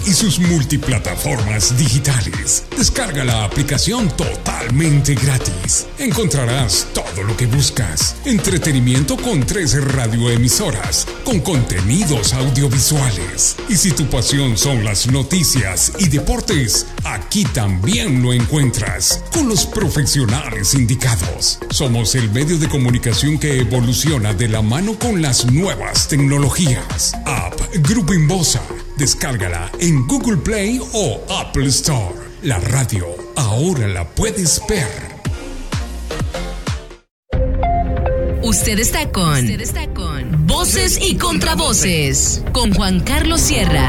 y sus multiplataformas digitales. Descarga la aplicación totalmente gratis. Encontrarás todo lo que buscas. Entretenimiento con 13 radioemisoras, con contenidos audiovisuales. Y si tu pasión son las noticias y deportes, aquí también lo encuentras, con los profesionales indicados. Somos el medio de comunicación que evoluciona de la mano con las nuevas tecnologías. App Grupo Inbosa. Descárgala en Google Play o Apple Store. La radio ahora la puedes ver. Usted está con Voces y Contravoces con Juan Carlos Sierra.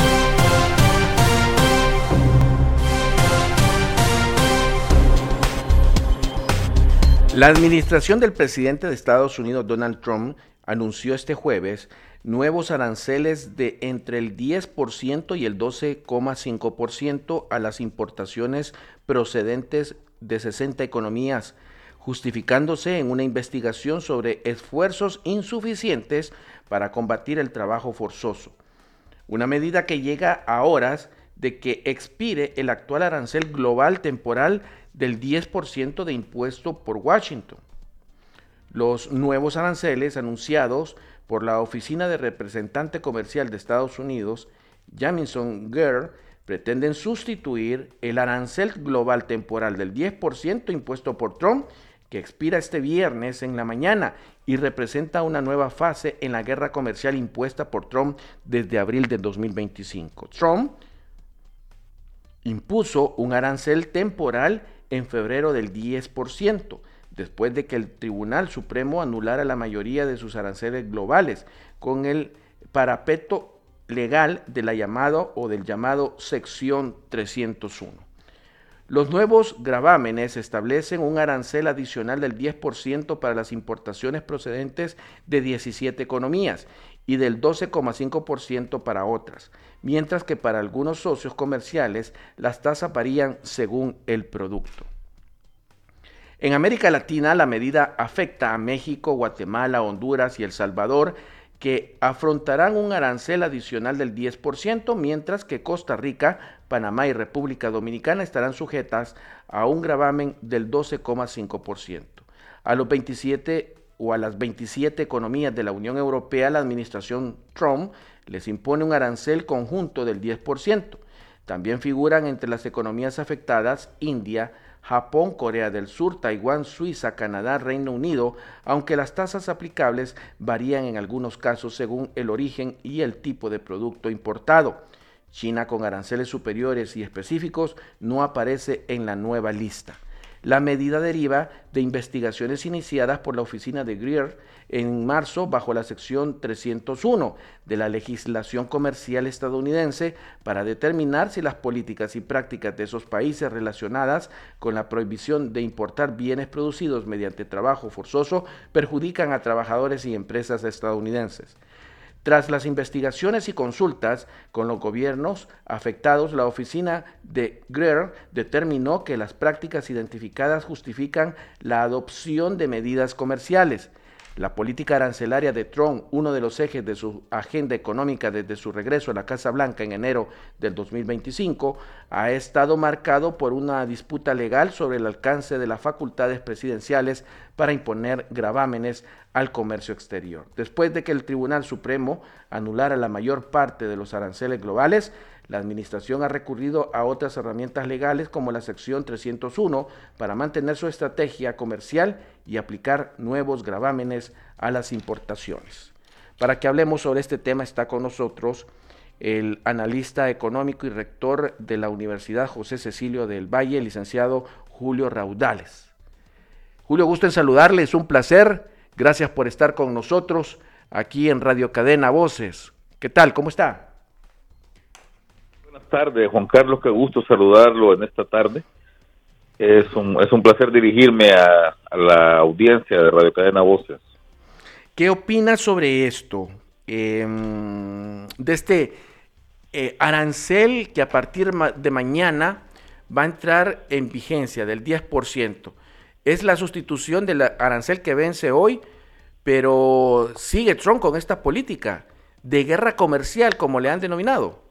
La administración del presidente de Estados Unidos, Donald Trump, anunció este jueves nuevos aranceles de entre el 10% y el 12,5% a las importaciones procedentes de 60 economías, justificándose en una investigación sobre esfuerzos insuficientes para combatir el trabajo forzoso. Una medida que llega a horas de que expire el actual arancel global temporal del 10% de impuesto por Washington. Los nuevos aranceles anunciados por la Oficina de Representante Comercial de Estados Unidos, Jamieson Greer, pretenden sustituir el arancel global temporal del 10% impuesto por Trump, que expira este viernes en la mañana y representa una nueva fase en la guerra comercial impuesta por Trump desde abril de 2025. Trump impuso un arancel temporal en febrero del 10%, después de que el Tribunal Supremo anulara la mayoría de sus aranceles globales con el parapeto legal de la del llamado Sección 301. Los nuevos gravámenes establecen un arancel adicional del 10% para las importaciones procedentes de 17 economías y del 12,5% para otras, mientras que para algunos socios comerciales las tasas varían según el producto. En América Latina, la medida afecta a México, Guatemala, Honduras y El Salvador, que afrontarán un arancel adicional del 10%, mientras que Costa Rica, Panamá y República Dominicana estarán sujetas a un gravamen del 12,5%. A las 27 economías de la Unión Europea, la administración Trump les impone un arancel conjunto del 10%. También figuran entre las economías afectadas India, Japón, Corea del Sur, Taiwán, Suiza, Canadá, Reino Unido, aunque las tasas aplicables varían en algunos casos según el origen y el tipo de producto importado. China, con aranceles superiores y específicos, no aparece en la nueva lista. La medida deriva de investigaciones iniciadas por la oficina de Greer en marzo bajo la sección 301 de la legislación comercial estadounidense para determinar si las políticas y prácticas de esos países relacionadas con la prohibición de importar bienes producidos mediante trabajo forzoso perjudican a trabajadores y empresas estadounidenses. Tras las investigaciones y consultas con los gobiernos afectados, la oficina de Greer determinó que las prácticas identificadas justifican la adopción de medidas comerciales. La política arancelaria de Trump, uno de los ejes de su agenda económica desde su regreso a la Casa Blanca en enero del 2025, ha estado marcado por una disputa legal sobre el alcance de las facultades presidenciales para imponer gravámenes al comercio exterior. Después de que el Tribunal Supremo anulara la mayor parte de los aranceles globales, la administración ha recurrido a otras herramientas legales como la sección 301 para mantener su estrategia comercial y aplicar nuevos gravámenes a las importaciones. Para que hablemos sobre este tema está con nosotros el analista económico y rector de la Universidad José Cecilio del Valle, el licenciado Julio Raudales. Julio, gusto en saludarle, es un placer. Gracias por estar con nosotros aquí en Radio Cadena Voces. ¿Qué tal? ¿Cómo está? Buenas tardes, Juan Carlos, qué gusto saludarlo en esta tarde. Es un placer dirigirme a la audiencia de Radio Cadena Voces. ¿Qué opina sobre esto? De este arancel que a partir de mañana va a entrar en vigencia del 10%. Es la sustitución del arancel que vence hoy, pero sigue Trump con esta política de guerra comercial, como le han denominado.